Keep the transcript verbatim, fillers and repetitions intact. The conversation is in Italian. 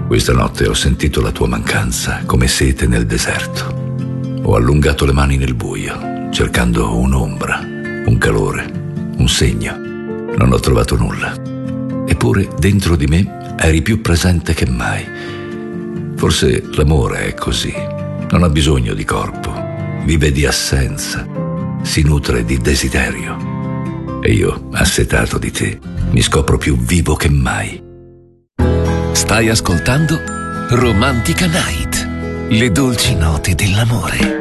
Questa notte ho sentito la tua mancanza come sete nel deserto. Ho allungato le mani nel buio, cercando un'ombra, un calore, un segno. Non ho trovato nulla. Eppure dentro di me eri più presente che mai. Forse l'amore è così. Non ha bisogno di corpo, vive di assenza, si nutre di desiderio. E io, assetato di te, mi scopro più vivo che mai. Stai ascoltando Romantica Night, le dolci note dell'amore.